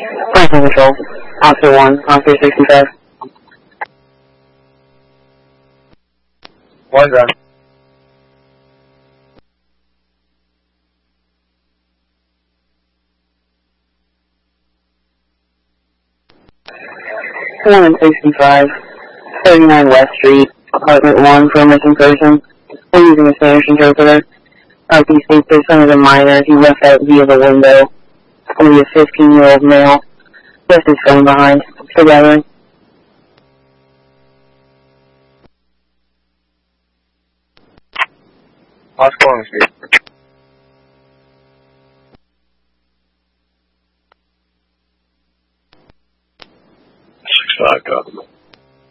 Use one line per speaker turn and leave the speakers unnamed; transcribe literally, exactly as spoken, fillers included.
Franklin Control, Officer one, Officer sixty-five.
One done.
one and sixty-five, thirty-nine West Street, Apartment one for a missing person. We're using a Spanish interpreter. Uh, he states there's son of a minor. He left out via the window. It's going to be a fifteen-year-old male. Left his phone behind. For gathering.
Lost calling speed.
Six five, copy.